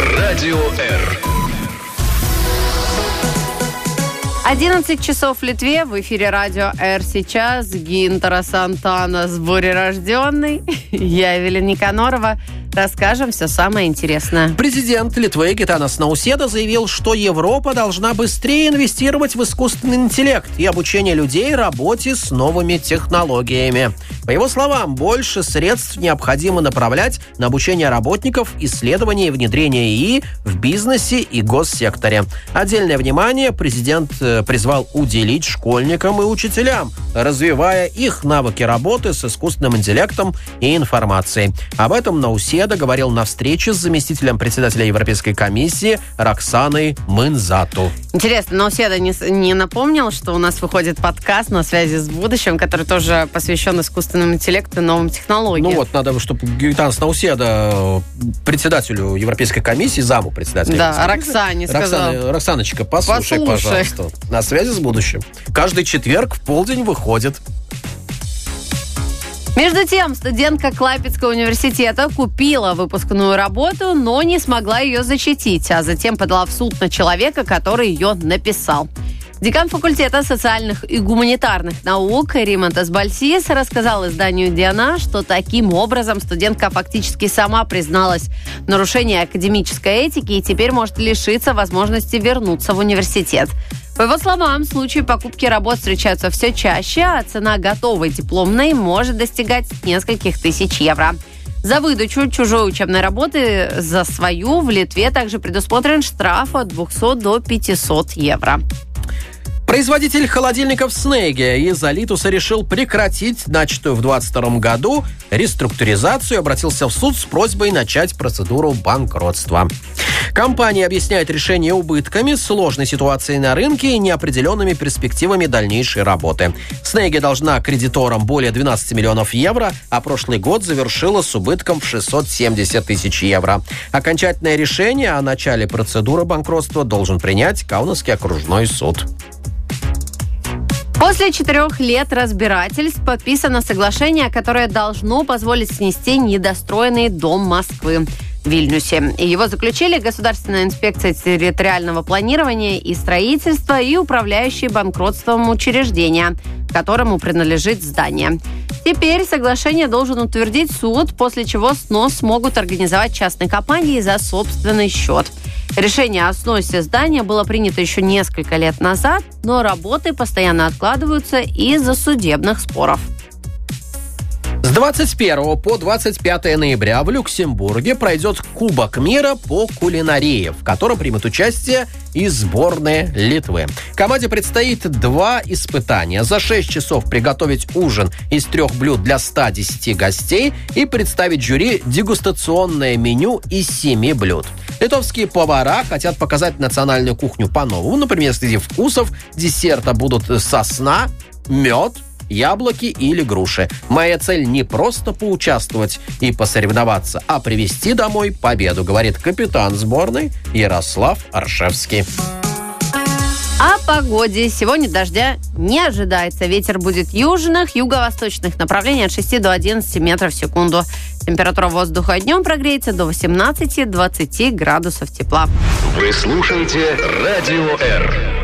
Радио Р. 11 часов в Литве, в эфире Радио Р. Сейчас Гинтера Сантана с бурерожденной. Я Эвелина Никанорова. Расскажем все самое интересное. Президент Литвы Гитанас Науседа заявил, что Европа должна быстрее инвестировать в искусственный интеллект и обучение людей работе с новыми технологиями. По его словам, больше средств необходимо направлять на обучение работников, исследования и внедрение ИИ в бизнесе и госсекторе. Отдельное внимание президент призвал уделить школьникам и учителям, развивая их навыки работы с искусственным интеллектом и информацией. Об этом Науседа говорил на встрече с заместителем председателя Европейской комиссии Роксаной Мынзату. Интересно, Науседа не напомнил, что у нас выходит подкаст «На связи с будущим», который тоже посвящен искусственному интеллекту и новым технологиям. Ну вот, надо, чтобы Гитанас Науседа, председателю Европейской комиссии, заму председателя. Да, Роксане сказал. Роксаночка, послушай, пожалуйста. «На связи с будущим». Каждый четверг в полдень выходит. Между тем, студентка Клайпедского университета купила выпускную работу, но не смогла ее защитить, а затем подала в суд на человека, который ее написал. Декан факультета социальных и гуманитарных наук Римантас Бальсис рассказал изданию «Диана», что таким образом студентка фактически сама призналась в нарушении академической этики и теперь может лишиться возможности вернуться в университет. По его словам, случаи покупки работ встречаются все чаще, а цена готовой дипломной может достигать нескольких тысяч евро. За выдачу чужой учебной работы за свою в Литве также предусмотрен штраф от 200 до 500 евро. Производитель холодильников Снеге из Алитуса решил прекратить начатую в 2022 году реструктуризацию и обратился в суд с просьбой начать процедуру банкротства. Компания объясняет решение убытками, сложной ситуацией на рынке и неопределенными перспективами дальнейшей работы. Снеге должна кредиторам более 12 миллионов евро, а прошлый год завершила с убытком в 670 тысяч евро. Окончательное решение о начале процедуры банкротства должен принять Каунасский окружной суд. После 4 лет разбирательств подписано соглашение, которое должно позволить снести недостроенный дом Москвы в Вильнюсе. Его заключили Государственная инспекция территориального планирования и строительства и управляющие банкротством учреждения, которому принадлежит здание. Теперь соглашение должен утвердить суд, после чего снос могут организовать частные компании за собственный счет. Решение о сносе здания было принято еще несколько лет назад, но работы постоянно откладываются из-за судебных споров. С 21 по 25 ноября в Люксембурге пройдет Кубок мира по кулинарии, в котором примет участие и сборная Литвы. Команде предстоит 2 испытания. За 6 часов приготовить ужин из 3 блюд для 110 гостей и представить жюри дегустационное меню из 7 блюд. Литовские повара хотят показать национальную кухню по-новому. Например, среди вкусов десерта будут сосна, мед, яблоки или груши. Моя цель не просто поучаствовать и посоревноваться, а привезти домой победу, говорит капитан сборной Ярослав Аршевский. О погоде. Сегодня дождя не ожидается. Ветер будет южных, юго-восточных направлений от 6 до 11 метров в секунду. Температура воздуха днем прогреется до 18-20 градусов тепла. Вы слушаете Радио Р.